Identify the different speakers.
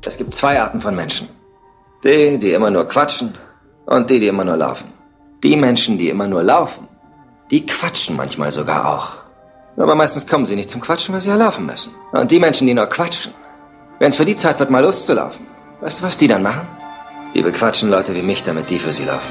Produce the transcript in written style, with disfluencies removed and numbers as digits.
Speaker 1: Es gibt zwei Arten von Menschen. Die, die immer nur quatschen und die, die immer nur laufen. Die Menschen, die immer nur laufen, die quatschen manchmal sogar auch. Aber meistens kommen sie nicht zum Quatschen, weil sie ja laufen müssen. Und die Menschen, die nur quatschen, wenn es für die Zeit wird, mal loszulaufen, weißt du, was die dann machen? Die bequatschen Leute wie mich, damit die für sie laufen.